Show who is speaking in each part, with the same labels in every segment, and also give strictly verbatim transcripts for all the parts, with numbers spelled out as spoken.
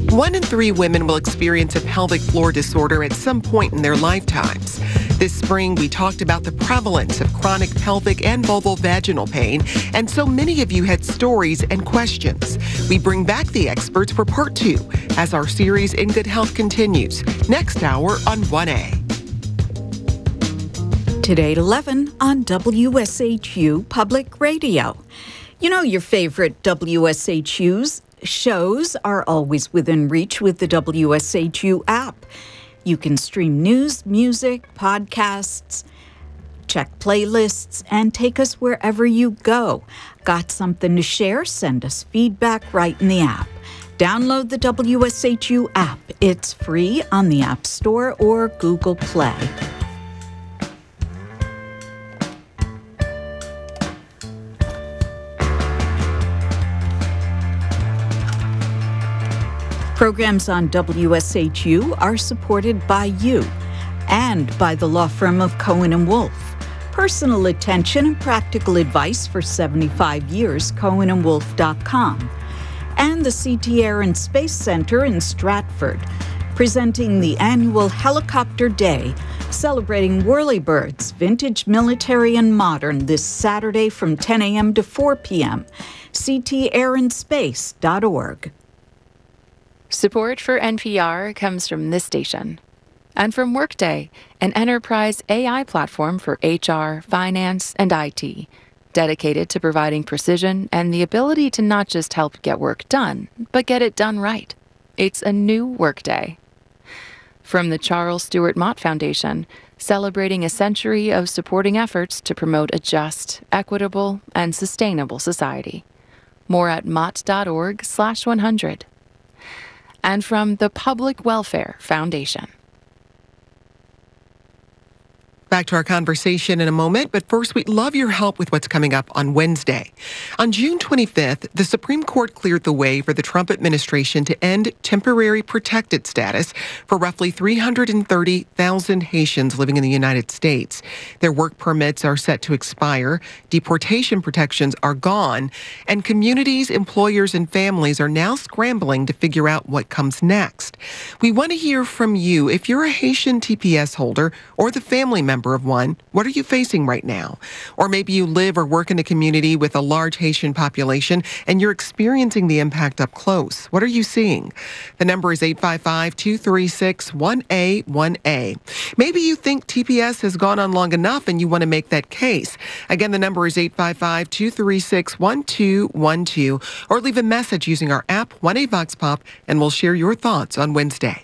Speaker 1: One in three women will experience a pelvic floor disorder at some point in their lifetimes. This spring, we talked about the prevalence of chronic pelvic and vulvovaginal pain, and so many of you had stories and questions. We bring back the experts for part two as our series In Good Health continues next hour on one A.
Speaker 2: Today at eleven on W S H U Public Radio. You know, your favorite W S H U's shows are always within reach with the W S H U app. You can stream news, music, podcasts, check playlists, and take us wherever you go. Got something to share? Send us feedback right in the app. Download the W S H U app. It's free on the App Store or Google Play. Programs on W S H U are supported by you and by the law firm of Cohen and Wolfe. Personal attention and practical advice for seventy-five years, cohen and wolfe dot com. And the C T Air and Space Center in Stratford, presenting the annual Helicopter Day, celebrating whirlybirds, vintage, military, and modern, this Saturday from ten a.m. to four p.m. c t air and space dot org.
Speaker 3: Support for N P R comes from this station and from Workday, an enterprise A I platform for H R, finance, and I T, dedicated to providing precision and the ability to not just help get work done, but get it done right. It's a new Workday. From the Charles Stewart Mott Foundation, celebrating a century of supporting efforts to promote a just, equitable, and sustainable society. More at mott.org slash 100. And from the Public Welfare Foundation.
Speaker 1: Back to our conversation in a moment, but first we'd love your help with what's coming up on Wednesday. On June twenty-fifth, the Supreme Court cleared the way for the Trump administration to end temporary protected status for roughly three hundred thirty thousand Haitians living in the United States. Their work permits are set to expire, deportation protections are gone, and communities, employers, and families are now scrambling to figure out what comes next. We want to hear from you. If you're a Haitian T P S holder or the family member of one, what are you facing right now? Or maybe you live or work in a community with a large Haitian population and you're experiencing the impact up close. What are you seeing? The number is eight five five, two three six, one A one A. Maybe you think T P S has gone on long enough and you want to make that case. Again, the number is eight five five, two three six, one two one two, or leave a message using our app, one A Vox Pop, and we'll share your thoughts on Wednesday.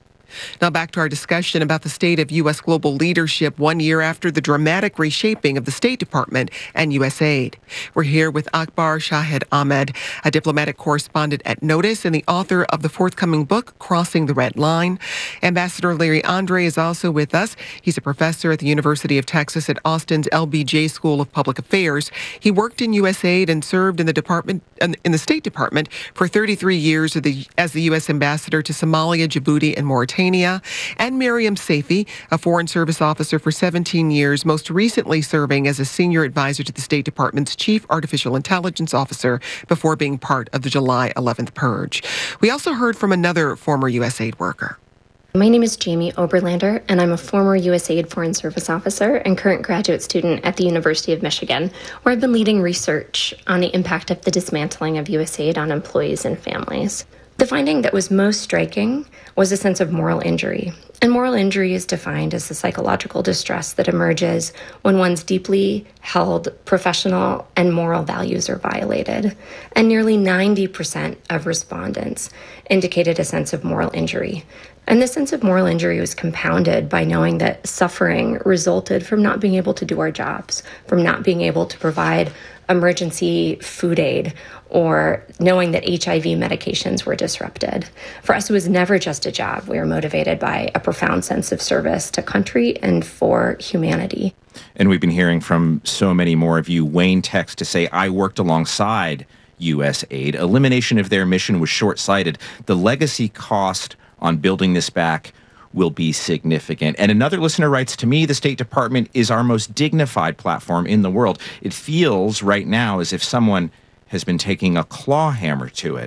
Speaker 1: Now back to our discussion about the state of U S global leadership one year after the dramatic reshaping of the State Department and U S aid. We're here with Akbar Shahed Ahmed, a diplomatic correspondent at Notice and the author of the forthcoming book, Crossing the Red Line. Ambassador Larry Andre is also with us. He's a professor at the University of Texas at Austin's L B J School of Public Affairs. He worked in U S aid and served in the department in the State Department for thirty-three years as the U S ambassador to Somalia, Djibouti, and Mauritania. And Miriam Saifi, a Foreign Service officer for seventeen years, most recently serving as a senior advisor to the State Department's chief artificial intelligence officer before being part of the July eleventh purge. We also heard from another former U S aid worker.
Speaker 4: My name is Jamie Oberlander, and I'm a former U S aid Foreign Service officer and current graduate student at the University of Michigan, where I've been leading research on the impact of the dismantling of U S aid on employees and families. The finding that was most striking was a sense of moral injury. And moral injury is defined as the psychological distress that emerges when one's deeply held professional and moral values are violated. And nearly ninety percent of respondents indicated a sense of moral injury. And this sense of moral injury was compounded by knowing that suffering resulted from not being able to do our jobs, from not being able to provide emergency food aid, or knowing that H I V medications were disrupted. For us, it was never just a job. We were motivated by a profound sense of service to country and for humanity.
Speaker 5: And we've been hearing from so many more of you. Wayne texts to say, I worked alongside U S aid. Elimination of their mission was short-sighted. The legacy cost on building this back will be significant. And another listener writes to me, the State Department is our most dignified platform in the world. It feels right now as if someone has been taking a claw hammer to it.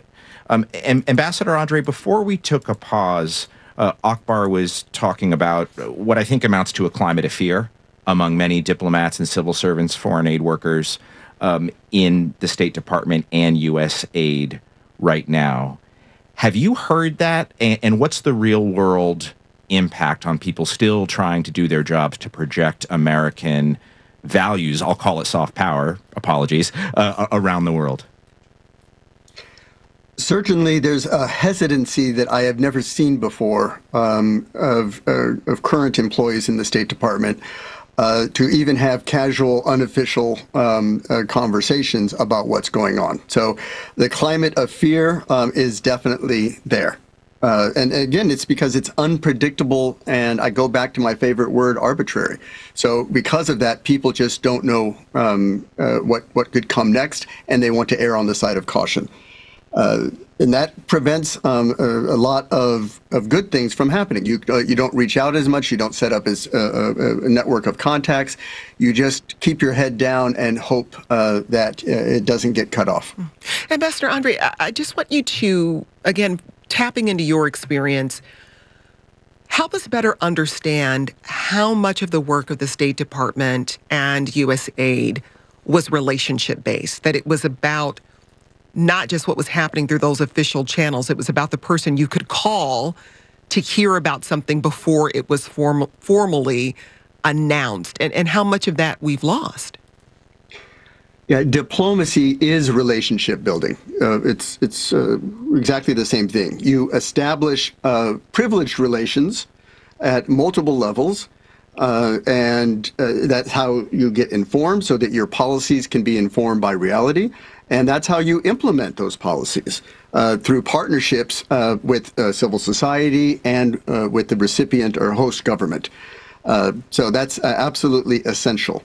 Speaker 5: Um, and Ambassador Andre, before we took a pause, uh, Akbar was talking about what I think amounts to a climate of fear among many diplomats and civil servants, foreign aid workers um, in the State Department and U S aid right now. Have you heard that? And, and what's the real world impact on people still trying to do their jobs to project American values, I'll call it soft power, apologies, uh, around the world?
Speaker 6: Certainly, there's a hesitancy that I have never seen before um, of, uh, of current employees in the State Department uh, to even have casual, unofficial um, uh, conversations about what's going on. So the climate of fear um, is definitely there. Uh, and again, it's because it's unpredictable, and I go back to my favorite word, arbitrary. So because of that, people just don't know um, uh, what, what could come next, and they want to err on the side of caution. Uh, and that prevents um, a, a lot of, of good things from happening. You, uh, you don't reach out as much. You don't set up as a, a, a network of contacts. You just keep your head down and hope uh, that uh, it doesn't get cut off.
Speaker 1: Ambassador Andre, I, I just want you to, again, tapping into your experience, help us better understand how much of the work of the State Department and U S aid was relationship-based, that it was about not just what was happening through those official channels. It was about the person you could call to hear about something before it was form- formally announced, and, and how much of that we've lost.
Speaker 6: Yeah, diplomacy is relationship building. Uh, it's it's uh, exactly the same thing. You establish uh, privileged relations at multiple levels, uh, and uh, that's how you get informed so that your policies can be informed by reality. And that's how you implement those policies, uh, through partnerships uh, with uh, civil society and uh, with the recipient or host government. Uh, so that's uh, absolutely essential.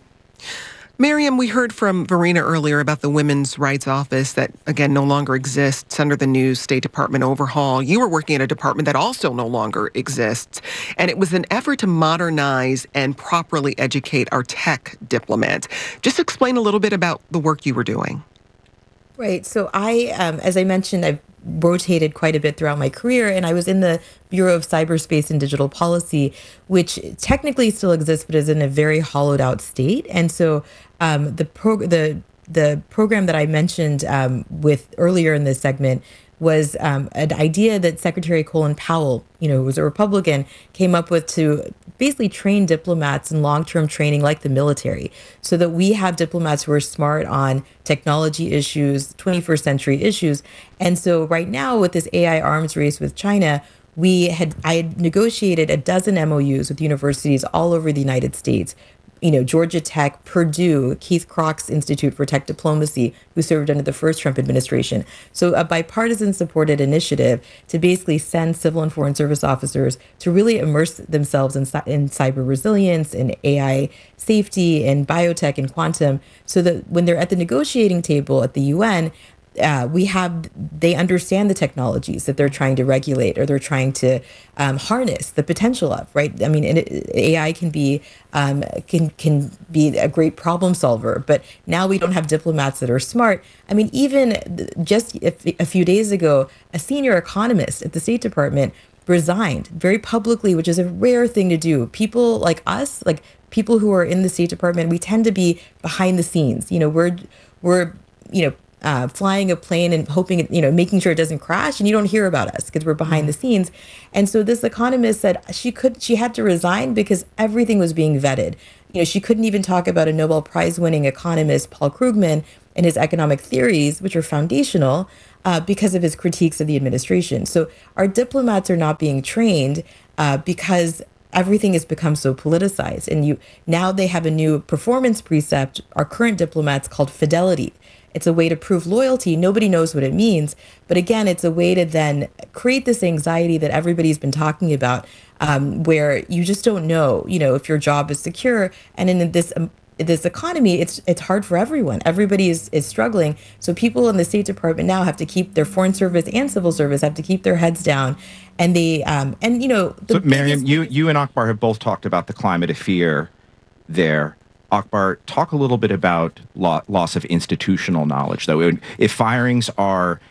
Speaker 1: Miriam, we heard from Verena earlier about the Women's Rights Office that, again, no longer exists under the new State Department overhaul. You were working at a department that also no longer exists, and it was an effort to modernize and properly educate our tech diplomats. Just explain a little bit about the work you were doing.
Speaker 7: Right. So I, um, as I mentioned, I've rotated quite a bit throughout my career, and I was in the Bureau of Cyberspace and Digital Policy, which technically still exists, but is in a very hollowed out state. And so um, the pro- the the program that I mentioned um, with earlier in this segment was um, an idea that Secretary Colin Powell, you know, who was a Republican, came up with to basically train diplomats in long-term training like the military, so that we have diplomats who are smart on technology issues, twenty-first century issues. And so right now with this A I arms race with China, we had I had negotiated a dozen M O Us with universities all over the United States. You know, Georgia Tech, Purdue, Keith Crock's Institute for Tech Diplomacy, who served under the first Trump administration. So a bipartisan supported initiative to basically send civil and foreign service officers to really immerse themselves in, in cyber resilience, in A I safety, in biotech and quantum, so that when they're at the negotiating table at the U N, Uh, we have, they understand the technologies that they're trying to regulate or they're trying to um, harness the potential of, right? I mean, it, A I can be um, can can be a great problem solver, but now we don't have diplomats that are smart. I mean, even just a, a few days ago, a senior economist at the State Department resigned very publicly, which is a rare thing to do. People like us, like people who are in the State Department, we tend to be behind the scenes. You know, we're we're you know. Uh, flying a plane and hoping, it, you know, making sure it doesn't crash, and you don't hear about us because we're behind the scenes. And so this economist said she could, she had to resign because everything was being vetted. You know, she couldn't even talk about a Nobel Prize winning economist, Paul Krugman, and his economic theories, which are foundational, uh, because of his critiques of the administration. So our diplomats are not being trained uh, because everything has become so politicized. And you now they have a new performance precept, our current diplomats, called fidelity. It's a way to prove loyalty. Nobody knows what it means. But again, it's a way to then create this anxiety that everybody's been talking about, um, where you just don't know, you know, if your job is secure. And in this um, this economy, it's it's hard for everyone. Everybody is, is struggling. So people in the State Department now have to keep their foreign service and civil service have to keep their heads down. And they, um, and you know. The
Speaker 5: so Miriam, you, you and Akbar have both talked about the climate of fear there. Akbar, talk a little bit about lo- loss of institutional knowledge, though. If firings are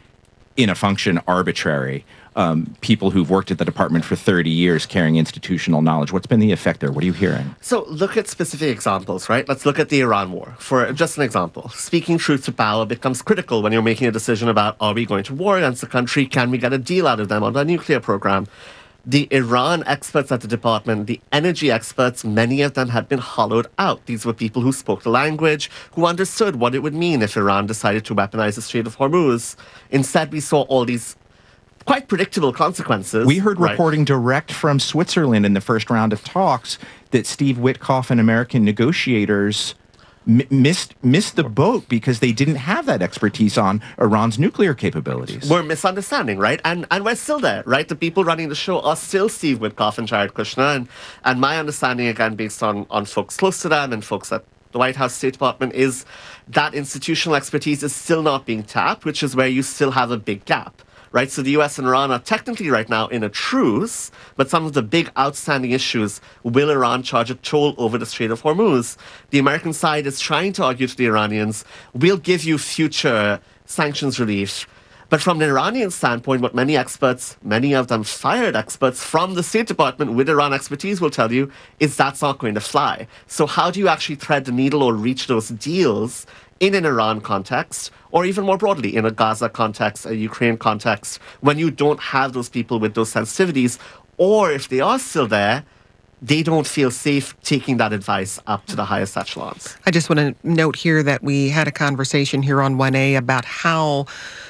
Speaker 5: in a function, arbitrary. Um, people who've worked at the department for thirty years carrying institutional knowledge. What's been the effect there? What are you hearing?
Speaker 8: So look at specific examples, right? Let's look at the Iran war. For just an example, speaking truth to power becomes critical when you're making a decision about, are we going to war against the country? Can we get a deal out of them on their nuclear program? The Iran experts at the department, the energy experts, many of them had been hollowed out. These were people who spoke the language, who understood what it would mean if Iran decided to weaponize the Strait of Hormuz. Instead, we saw all these quite predictable consequences.
Speaker 5: We heard
Speaker 8: right.
Speaker 5: reporting direct from Switzerland in the first round of talks that Steve Witkoff and American negotiators m- missed missed the boat because they didn't have that expertise on Iran's nuclear capabilities.
Speaker 8: We're misunderstanding, right? And and we're still there, right? The people running the show are still Steve Witkoff and Jared Kushner. And, and my understanding, again, based on, on folks close to them and folks at the White House State Department, is that institutional expertise is still not being tapped, which is where you still have a big gap. Right, so the U S and Iran are technically right now in a truce, but some of the big outstanding issues, will Iran charge a toll over the Strait of Hormuz? The American side is trying to argue to the Iranians, we'll give you future sanctions relief. But from the Iranian standpoint, what many experts, many of them fired experts from the State Department with Iran expertise will tell you is that's not going to fly. So how do you actually thread the needle or reach those deals in an Iran context, or even more broadly, in a Gaza context, a Ukraine context, when you don't have those people with those sensitivities, or if they are still there, they don't feel safe taking that advice up to the highest echelons.
Speaker 1: I just want to note here that we had a conversation here on one A about how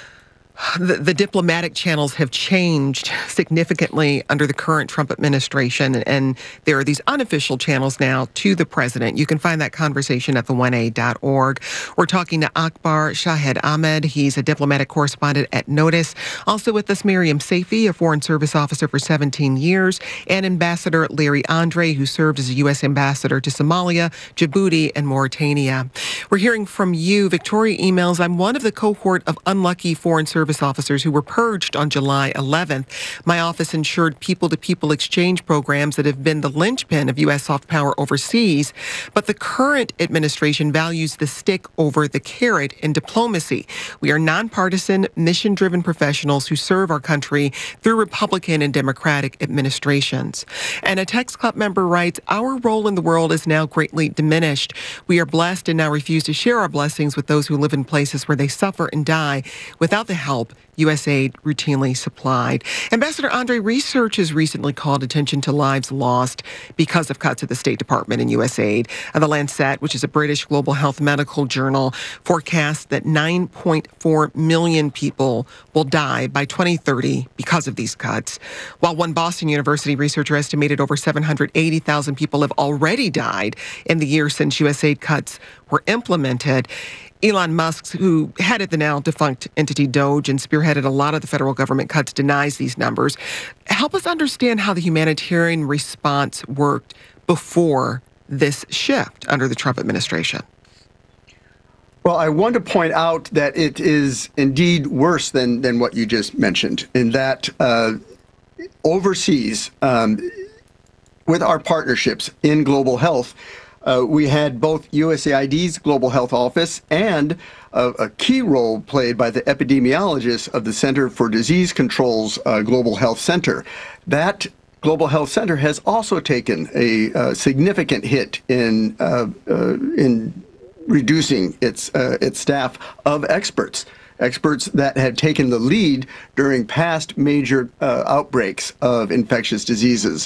Speaker 1: The, the diplomatic channels have changed significantly under the current Trump administration, and there are these unofficial channels now to the president. You can find that conversation at the one a dot org. We're talking to Akbar Shahed Ahmed. He's a diplomatic correspondent at Notice. Also with us, Miriam Saifi, a Foreign Service officer for seventeen years, and Ambassador Larry Andre, who served as a U S ambassador to Somalia, Djibouti, and Mauritania. We're hearing from you. Victoria emails, I'm one of the cohort of unlucky Foreign Service officers who were purged on July eleventh. My office ensured people-to-people exchange programs that have been the linchpin of U S soft power overseas. But the current administration values the stick over the carrot in diplomacy. We are nonpartisan, mission-driven professionals who serve our country through Republican and Democratic administrations. And a Text Club member writes, our role in the world is now greatly diminished. We are blessed and now refuse to share our blessings with those who live in places where they suffer and die without the help U S aid routinely supplied. Ambassador Andre, research has recently called attention to lives lost because of cuts at the State Department and U S aid. The Lancet, which is a British global health medical journal, forecasts that nine point four million people will die by twenty thirty because of these cuts, while one Boston University researcher estimated over seven hundred eighty thousand people have already died in the year since U S aid cuts were implemented. Elon Musk, who headed the now defunct entity Doge and spearheaded a lot of the federal government cuts, denies these numbers. Help us understand how the humanitarian response worked before this shift under the Trump administration.
Speaker 6: Well, I want to point out that it is indeed worse than, than what you just mentioned, in that uh, overseas, um, with our partnerships in global health, Uh, we had both U S A I D's Global Health Office and a, a key role played by the epidemiologists of the Center for Disease Control's uh, Global Health Center. That Global Health Center has also taken a, uh significant hit in uh, uh, in reducing its uh, its staff of experts. Experts that had taken the lead during past major uh, outbreaks of infectious diseases.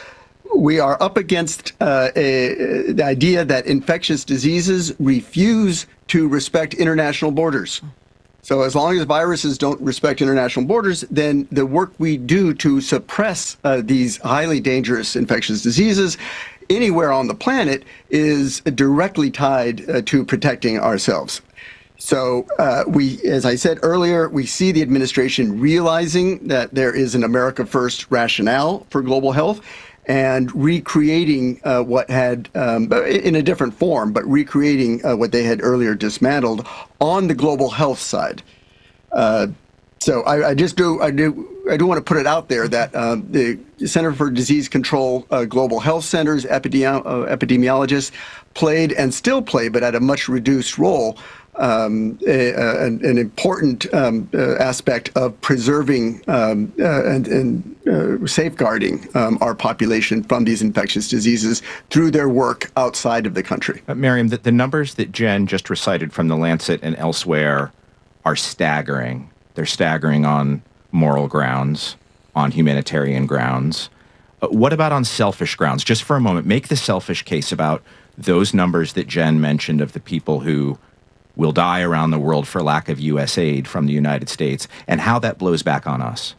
Speaker 6: We are up against uh, a, the idea that infectious diseases refuse to respect international borders. So as long as viruses don't respect international borders, then the work we do to suppress uh, these highly dangerous infectious diseases anywhere on the planet is directly tied uh, to protecting ourselves. So uh, we, as I said earlier, we see the administration realizing that there is an America First rationale for global health, and recreating uh, what had, um, in a different form, but recreating uh, what they had earlier dismantled on the global health side. Uh, so I, I just do, I do, I do want to put it out there that um, the Center for Disease Control, uh, Global Health Centers, epidemi- uh, epidemiologists played and still play, but at a much reduced role, um, a, a, an, an important um, uh, aspect of preserving um, uh, and, and uh, safeguarding um, our population from these infectious diseases through their work outside of the country.
Speaker 5: Uh, Miriam, the, the numbers that Jen just recited from The Lancet and elsewhere are staggering. They're staggering on moral grounds, on humanitarian grounds. Uh, what about on selfish grounds? Just for a moment, make the selfish case about those numbers that Jen mentioned of the people who will die around the world for lack of U S aid from the United States, and how that blows back on us.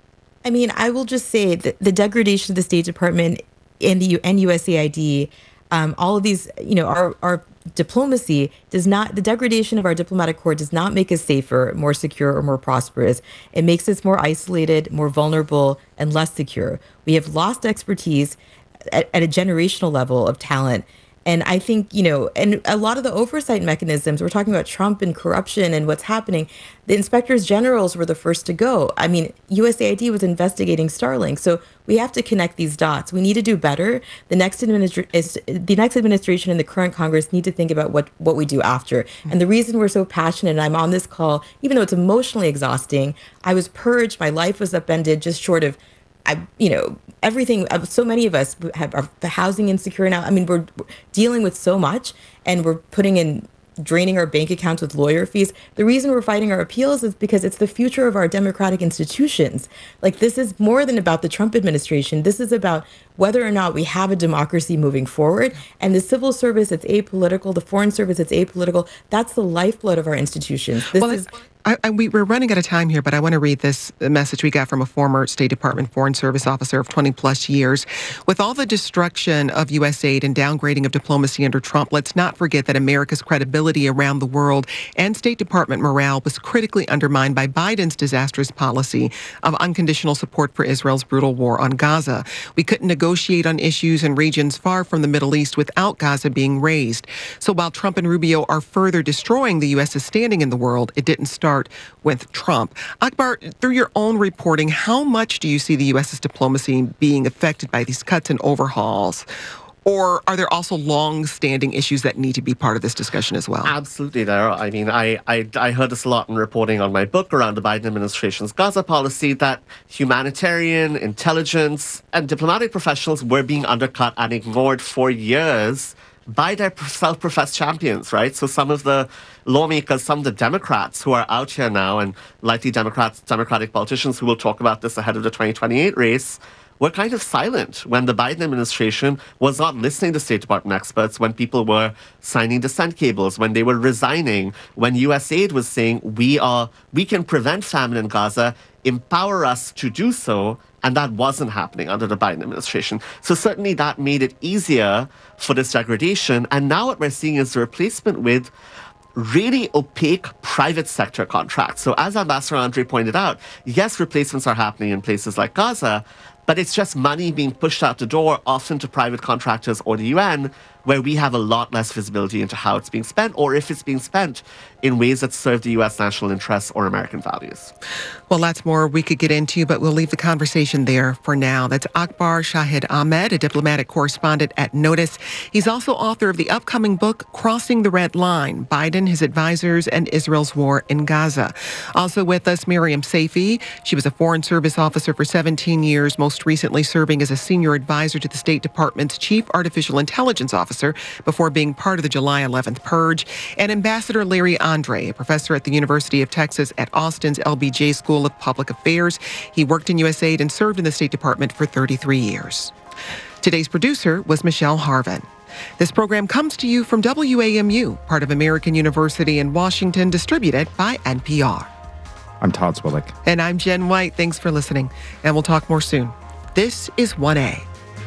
Speaker 7: I mean, I will just say that the degradation of the State Department and the and U S A I D, um, all of these, you know, our our diplomacy does not, the degradation of our diplomatic corps does not make us safer, more secure, or more prosperous. It makes us more isolated, more vulnerable, and less secure. We have lost expertise at, at a generational level of talent. And I think, you know, and a lot of the oversight mechanisms, we're talking about Trump and corruption and what's happening. The inspectors generals were the first to go. I mean, U S A I D was investigating Starlink. So we have to connect these dots. We need to do better. The next administra- is, the next administration and the current Congress need to think about what, what we do after. And the reason we're so passionate, and I'm on this call, even though it's emotionally exhausting, I was purged, my life was upended, just short of I, you know, everything, so many of us have are the housing insecure now. I mean, we're dealing with so much, and we're putting in, draining our bank accounts with lawyer fees. The reason we're fighting our appeals is because it's the future of our democratic institutions. Like, this is more than about the Trump administration. This is about whether or not we have a democracy moving forward. And the civil service, it's apolitical. The foreign service, it's apolitical. That's the lifeblood of our institutions. This
Speaker 1: well,
Speaker 7: is...
Speaker 1: I, I, we, we're running out of time here, but I want to read this message we got from a former State Department Foreign Service officer of twenty plus years. With all the destruction of U S aid and downgrading of diplomacy under Trump, let's not forget that America's credibility around the world and State Department morale was critically undermined by Biden's disastrous policy of unconditional support for Israel's brutal war on Gaza. We couldn't negotiate on issues in regions far from the Middle East without Gaza being raised. So while Trump and Rubio are further destroying the U S's standing in the world, it didn't start with Trump. Akbar, through your own reporting, how much do you see the U S's diplomacy being affected by these cuts and overhauls? Or are there also long-standing issues that need to be part of this discussion as well?
Speaker 8: Absolutely, there. I mean, I, I, I heard this a lot in reporting on my book around the Biden administration's Gaza policy, that humanitarian, intelligence, and diplomatic professionals were being undercut and ignored for years by their self-professed champions, right? So some of the lawmakers, some of the Democrats who are out here now, and likely Democrats, Democratic politicians who will talk about this ahead of the twenty twenty-eight race, were kind of silent when the Biden administration was not listening to State Department experts, when people were signing dissent cables, when they were resigning, when U S aid was saying, we are, we can prevent famine in Gaza, empower us to do so. And that wasn't happening under the Biden administration. So certainly that made it easier for this degradation. And now what we're seeing is the replacement with really opaque private sector contracts. So as Ambassador Andre pointed out, yes, replacements are happening in places like Gaza, but it's just money being pushed out the door, often to private contractors or the U N, where we have a lot less visibility into how it's being spent, or if it's being spent in ways that serve the U S national interests or American values.
Speaker 1: Well, lots more we could get into, but we'll leave the conversation there for now. That's Akbar Shahid Ahmed, a diplomatic correspondent at Notice. He's also author of the upcoming book, Crossing the Red Line, Biden, His Advisors, and Israel's War in Gaza. Also with us, Miriam Saifi. She was a Foreign Service officer for seventeen years, most recently serving as a senior advisor to the State Department's Chief Artificial Intelligence Officer before being part of the July eleventh purge. And Ambassador Larry Andre, a professor at the University of Texas at Austin's L B J School of Public Affairs. He worked in U S aid and served in the State Department for thirty-three years. Today's producer was Michelle Harvin. This program comes to you from W A M U, part of American University in Washington, distributed by N P R.
Speaker 5: I'm Todd Zwillick.
Speaker 1: And I'm Jen White. Thanks for listening, and we'll talk more soon. This is one A.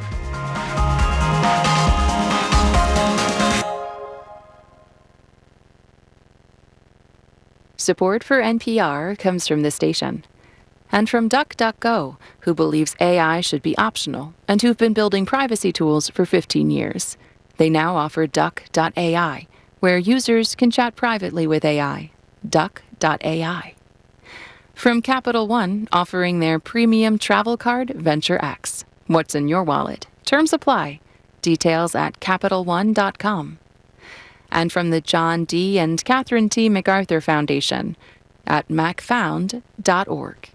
Speaker 3: Support for N P R comes from this station. And from DuckDuckGo, who believes A I should be optional and who've been building privacy tools for fifteen years. They now offer Duck dot A I, where users can chat privately with A I. Duck dot A I. From Capital One, offering their premium travel card, Venture X. What's in your wallet? Terms apply. Details at Capital One dot com. and from the John D. and Catherine T. MacArthur Foundation at mac found dot org.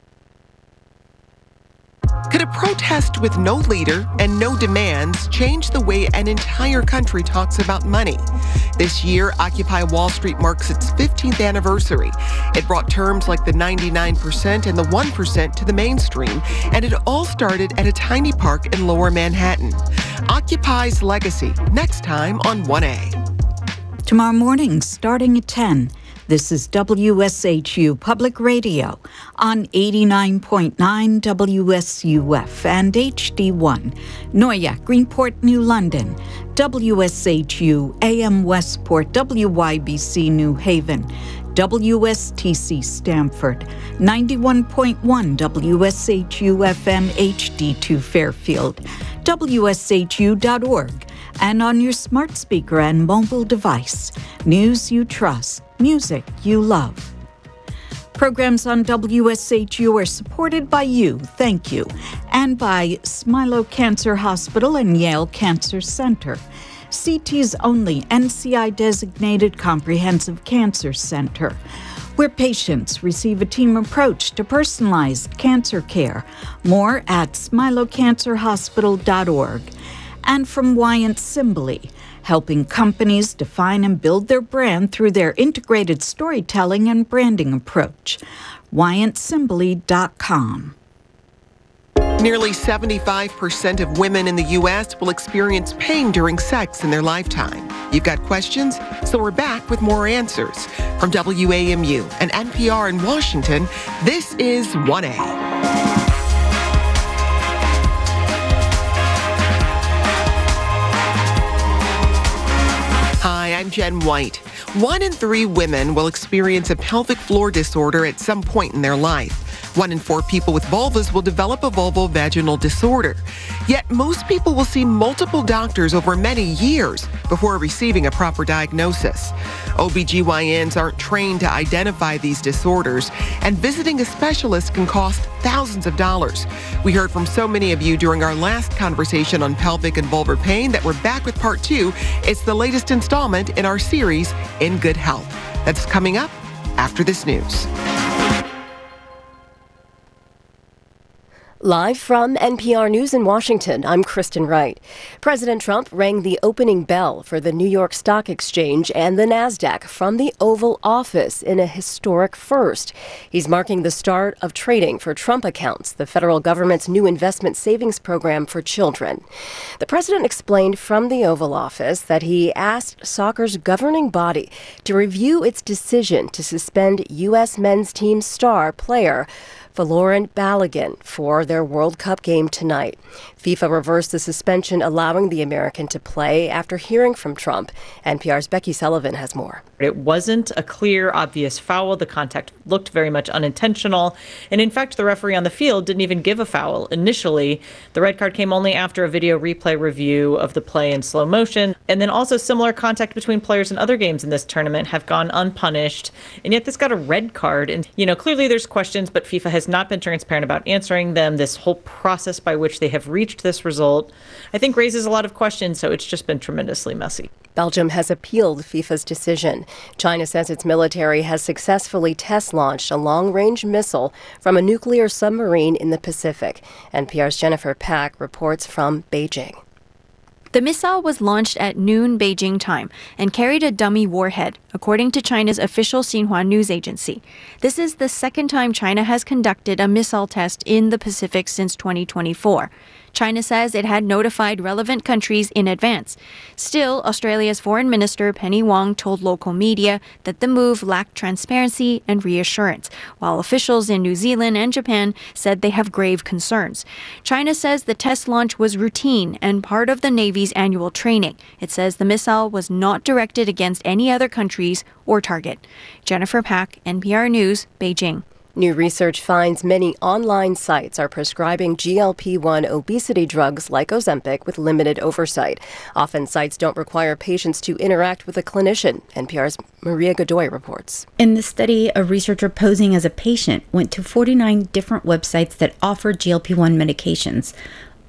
Speaker 1: Could a protest with no leader and no demands change the way an entire country talks about money? This year, Occupy Wall Street marks its fifteenth anniversary. It brought terms like the ninety-nine percent and the one percent to the mainstream, and it all started at a tiny park in Lower Manhattan. Occupy's legacy, next time on one A.
Speaker 2: Tomorrow morning, starting at ten. This is W S H U Public Radio on eighty-nine point nine W S U F and H D one, Noyak, Greenport, New London, W S H U A M Westport, W Y B C New Haven, W S T C Stamford, ninety-one point one W S H U F M H D two Fairfield, W S H U dot org, and on your smart speaker and mobile device. News you trust. Music you love. Programs on W S H U are supported by you, thank you, and by Smilow Cancer Hospital and Yale Cancer Center, C T's only N C I-designated comprehensive cancer center, where patients receive a team approach to personalized cancer care. More at smilow cancer hospital dot org. And from Wyant Simbali, helping companies define and build their brand through their integrated storytelling and branding approach. wyant simbali dot com.
Speaker 1: Nearly seventy-five percent of women in the U S will experience pain during sex in their lifetime. You've got questions? So we're back with more answers. From W A M U and N P R in Washington, this is one A. Hi, I'm Jen White. One in three women will experience a pelvic floor disorder at some point in their life. One in four people with vulvas will develop a vulvovaginal disorder. Yet most people will see multiple doctors over many years before receiving a proper diagnosis. O B G Y Ns aren't trained to identify these disorders, and visiting a specialist can cost thousands of dollars. We heard from so many of you during our last conversation on pelvic and vulvar pain that we're back with part two. It's the latest installment in our series, In Good Health. That's coming up after this news.
Speaker 9: Live from N P R News in Washington, I'm Kristen Wright. President Trump rang the opening bell for the New York Stock Exchange and the NASDAQ from the Oval Office in a historic first. He's marking the start of trading for Trump Accounts, the federal government's new investment savings program for children. The president explained from the Oval Office that he asked soccer's governing body to review its decision to suspend U S men's team star player Folarin Balogun for their World Cup game tonight. FIFA reversed the suspension, allowing the American to play after hearing from Trump. N P R's Becky Sullivan has more.
Speaker 10: It wasn't a clear, obvious foul. The contact looked very much unintentional. And in fact, the referee on the field didn't even give a foul initially. The red card came only after a video replay review of the play in slow motion. And then also similar contact between players in other games in this tournament have gone unpunished. And yet this got a red card. And, you know, clearly there's questions, but FIFA has not been transparent about answering them. This whole process by which they have reached this result, I think, raises a lot of questions. So it's just been tremendously messy.
Speaker 9: Belgium has appealed FIFA's decision. China says its military has successfully test-launched a long-range missile from a nuclear submarine in the Pacific. N P R's Jennifer Pack reports from Beijing.
Speaker 11: The missile was launched at noon Beijing time and carried a dummy warhead, according to China's official Xinhua news agency. This is the second time China has conducted a missile test in the Pacific since twenty twenty-four. China says it had notified relevant countries in advance. Still, Australia's Foreign Minister Penny Wong told local media that the move lacked transparency and reassurance, while officials in New Zealand and Japan said they have grave concerns. China says the test launch was routine and part of the Navy's annual training. It says the missile was not directed against any other countries or target. Jennifer Pack, N P R News, Beijing.
Speaker 9: New research finds many online sites are prescribing G L P one obesity drugs like Ozempic with limited oversight. Often sites don't require patients to interact with a clinician. N P R's Maria Godoy reports.
Speaker 12: In the study, a researcher posing as a patient went to forty-nine different websites that offered G L P one medications.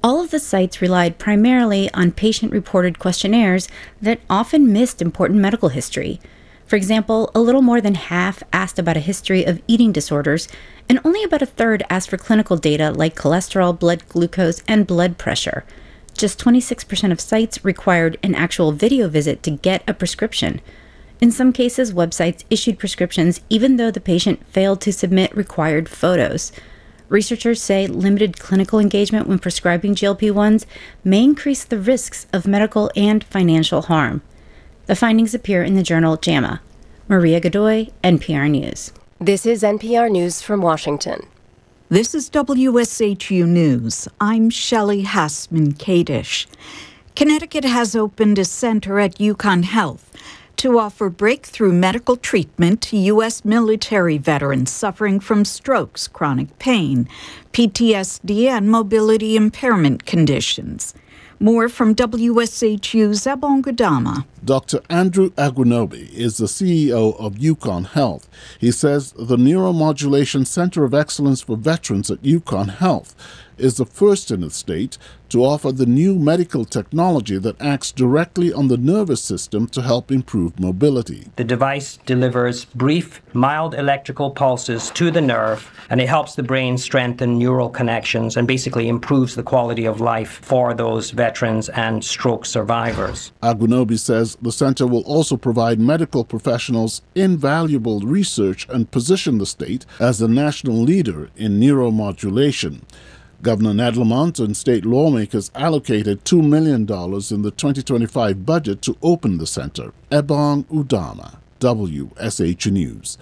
Speaker 12: All of the sites relied primarily on patient-reported questionnaires that often missed important medical history. For example, a little more than half asked about a history of eating disorders, and only about a third asked for clinical data like cholesterol, blood glucose, and blood pressure. Just twenty-six percent of sites required an actual video visit to get a prescription. In some cases, websites issued prescriptions even though the patient failed to submit required photos. Researchers say limited clinical engagement when prescribing G L P ones may increase the risks of medical and financial harm. The findings appear in the journal JAMA. Maria Godoy, N P R News.
Speaker 9: This is N P R News from Washington.
Speaker 2: This is W S H U News. I'm Shelley Hassman-Kadish. Connecticut has opened a center at UConn Health to offer breakthrough medical treatment to U S military veterans suffering from strokes, chronic pain, P T S D, and mobility impairment conditions. More from W S H U's Zebon Gadama.
Speaker 13: Doctor Andrew Agunobi is the C E O of UConn Health. He says the Neuromodulation Center of Excellence for Veterans at UConn Health is the first in the state to offer the new medical technology that acts directly on the nervous system to help improve mobility.
Speaker 14: The device delivers brief, mild electrical pulses to the nerve, and it helps the brain strengthen neural connections and basically improves the quality of life for those veterans and stroke survivors.
Speaker 13: Agunobi says the center will also provide medical professionals invaluable research and position the state as a national leader in neuromodulation. Governor Ned Lamont and state lawmakers allocated two million dollars in the twenty twenty-five budget to open the center. Ebong Udama, W S H News.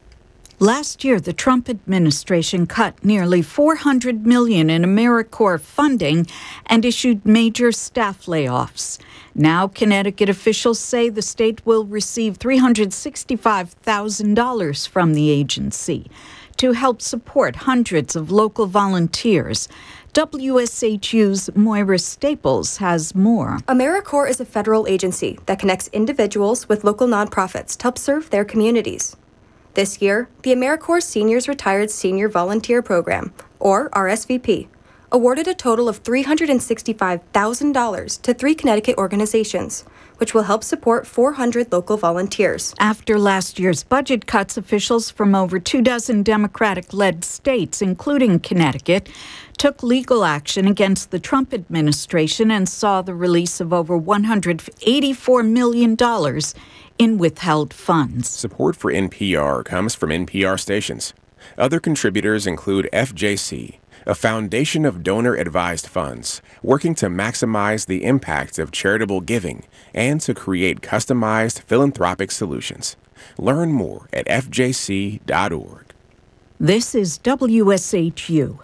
Speaker 2: Last year, the Trump administration cut nearly four hundred million dollars in AmeriCorps funding and issued major staff layoffs. Now, Connecticut officials say the state will receive three hundred sixty-five thousand dollars from the agency to help support hundreds of local volunteers. W S H U's Moira Staples has more.
Speaker 15: AmeriCorps is a federal agency that connects individuals with local nonprofits to help serve their communities. This year, the AmeriCorps Seniors Retired Senior Volunteer Program, or R S V P, awarded a total of three hundred sixty-five thousand dollars to three Connecticut organizations, which will help support four hundred local volunteers.
Speaker 2: After last year's budget cuts, officials from over two dozen Democratic-led states, including Connecticut, took legal action against the Trump administration and saw the release of over one hundred eighty-four million dollars in withheld funds.
Speaker 16: Support for N P R comes from N P R stations. Other contributors include F J C, a foundation of donor-advised funds working to maximize the impact of charitable giving and to create customized philanthropic solutions. Learn more at F J C dot org.
Speaker 2: This is W S H U.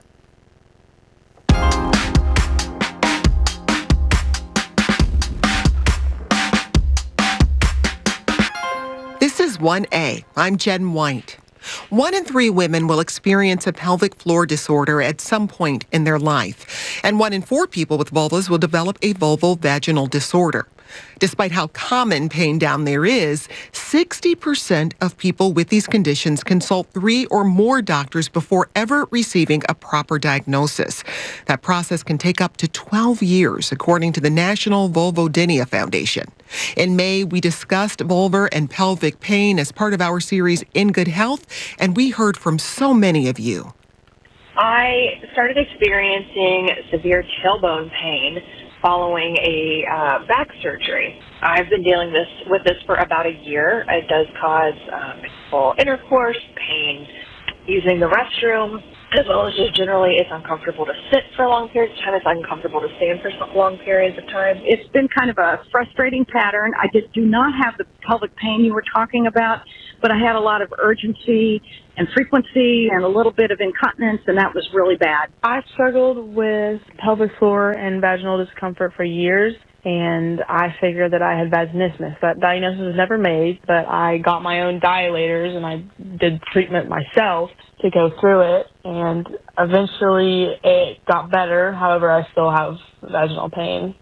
Speaker 1: This is one A. I'm Jen White. One in three women will experience a pelvic floor disorder at some point in their life, and one in four people with vulvas will develop a vulvovaginal disorder. Despite how common pain down there is, sixty percent of people with these conditions consult three or more doctors before ever receiving a proper diagnosis. That process can take up to twelve years, according to the National Vulvodynia Foundation. In May, we discussed vulvar and pelvic pain as part of our series In Good Health, and we heard from so many of you.
Speaker 17: I started experiencing severe tailbone pain following a uh, back surgery. I've been dealing this with this for about a year. It does cause um, painful intercourse, pain using the restroom, as well as just generally it's uncomfortable to sit for long periods of time. It's uncomfortable to stand for long periods of time.
Speaker 18: It's been kind of a frustrating pattern. I just do not have the pelvic pain you were talking about, but I had a lot of urgency and frequency and a little bit of incontinence, and that was really bad.
Speaker 19: I struggled with pelvic floor and vaginal discomfort for years, and I figured that I had vaginismus. That diagnosis was never made, but I got my own dilators, and I did treatment myself to go through it, and eventually it got better. However, I still have vaginal pain.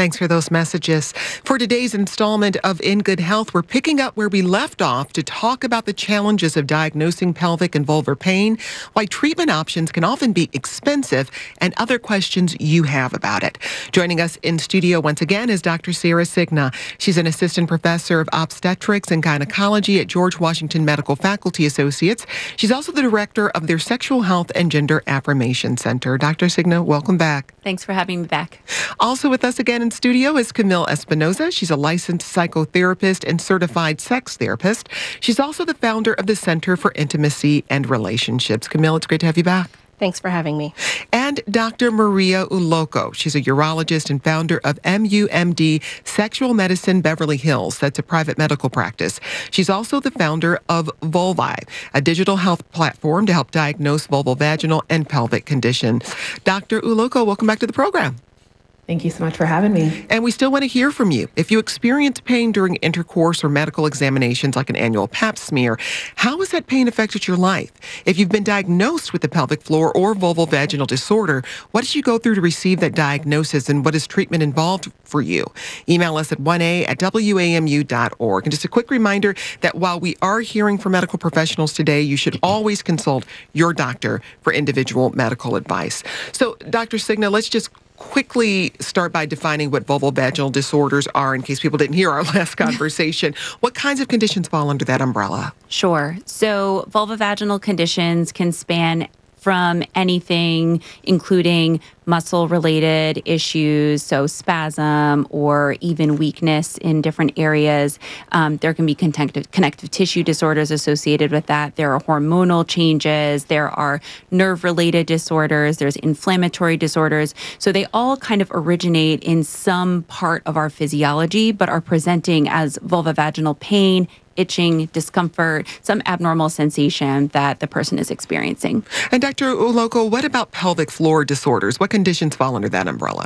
Speaker 1: Thanks for those messages. For today's installment of In Good Health, we're picking up where we left off to talk about the challenges of diagnosing pelvic and vulvar pain, why treatment options can often be expensive, and other questions you have about it. Joining us in studio once again is Doctor Sara Cigna. She's an assistant professor of obstetrics and gynecology at George Washington Medical Faculty Associates. She's also the director of their Sexual Health and Gender Affirmation Center. Doctor Cigna, welcome back.
Speaker 20: Thanks for having me back.
Speaker 1: Also with us again in studio is Camille Espinoza. She's a licensed psychotherapist and certified sex therapist. She's also the founder of the Center for Intimacy and Relationships. Camille, it's great to have you back.
Speaker 21: Thanks for having me.
Speaker 1: And Doctor Maria Uloko. She's a urologist and founder of M U M D Sexual Medicine Beverly Hills. That's a private medical practice. She's also the founder of Vulvi, a digital health platform to help diagnose vulvovaginal and pelvic conditions. Doctor Uloko, welcome back to the program.
Speaker 22: Thank you so much for having me.
Speaker 1: And we still want to hear from you. If you experience pain during intercourse or medical examinations like an annual pap smear, how has that pain affected your life? If you've been diagnosed with a pelvic floor or vulvovaginal disorder, what did you go through to receive that diagnosis, and what is treatment involved for you? Email us at one a at w a m u dot org. And just a quick reminder that while we are hearing from medical professionals today, you should always consult your doctor for individual medical advice. So, Doctor Cigna, let's just quickly start by defining what vulvovaginal disorders are in case people didn't hear our last conversation. What kinds of conditions fall under that umbrella?
Speaker 20: Sure. So vulvovaginal conditions can span from anything, including muscle-related issues, so spasm or even weakness in different areas. Um, there can be connective, connective tissue disorders associated with that. There are hormonal changes. There are nerve-related disorders. There's inflammatory disorders. So they all kind of originate in some part of our physiology, but are presenting as vulvovaginal pain, itching, discomfort, some abnormal sensation that the person is experiencing.
Speaker 1: And Doctor Uloko, what about pelvic floor disorders? What conditions fall under that umbrella?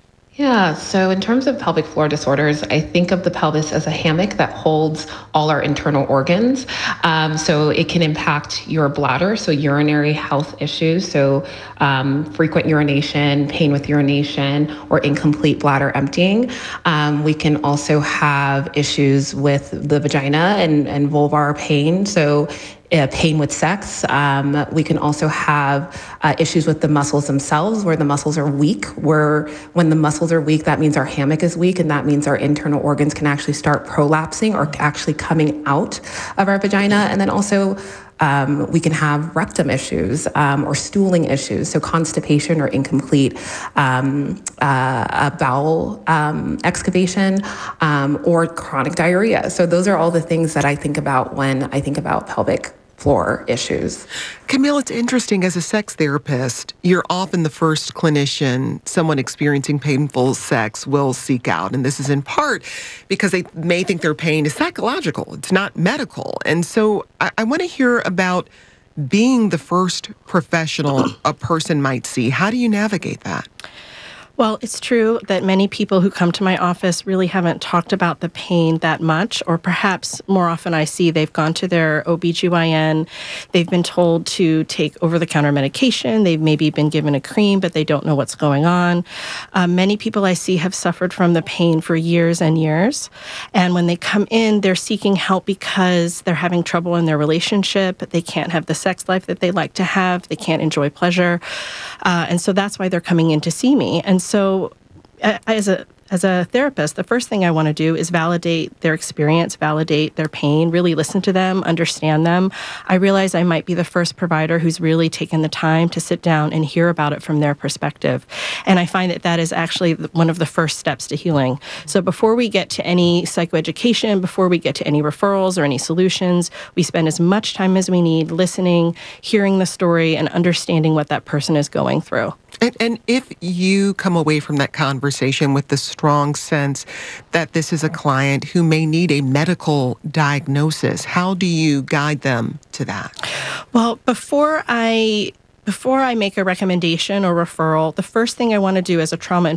Speaker 22: Yeah, so in terms of pelvic floor disorders, I think of the pelvis as a hammock that holds all our internal organs. Um, so it can impact your bladder, so urinary health issues, so um, frequent urination, pain with urination, or incomplete bladder emptying. Um, we can also have issues with the vagina and, and vulvar pain, so Uh, pain with sex. Um, we can also have uh, issues with the muscles themselves, where the muscles are weak. Where when the muscles are weak, that means our hammock is weak, and that means our internal organs can actually start prolapsing or actually coming out of our vagina. And then also Um, we can have rectum issues um, or stooling issues, so constipation or incomplete um, uh, bowel um, excavation um, or chronic diarrhea. So those are all the things that I think about when I think about pelvic floor issues.
Speaker 1: Camille, it's interesting. As a sex therapist, you're often the first clinician someone experiencing painful sex will seek out. And this is in part because they may think their pain is psychological. It's not medical. And so I, I want to hear about being the first professional a person might see. How do you navigate that?
Speaker 21: Well, it's true that many people who come to my office really haven't talked about the pain that much, or perhaps more often I see they've gone to their O B G Y N, they've been told to take over-the-counter medication, they've maybe been given a cream, but they don't know what's going on. Uh, many people I see have suffered from the pain for years and years, and when they come in, they're seeking help because they're having trouble in their relationship, they can't have the sex life that they like to have, they can't enjoy pleasure, uh, and so that's why they're coming in to see me. And so as a As a therapist, the first thing I want to do is validate their experience, validate their pain, really listen to them, understand them. I realize I might be the first provider who's really taken the time to sit down and hear about it from their perspective. And I find that that is actually one of the first steps to healing. So before we get to any psychoeducation, before we get to any referrals or any solutions, we spend as much time as we need listening, hearing the story, and understanding what that person is going through.
Speaker 1: And, and if you come away from that conversation with the strong sense that this is a client who may need a medical diagnosis, how do you guide them to that?
Speaker 21: Well, before I Before I make a recommendation or referral, the first thing I want to do as a trauma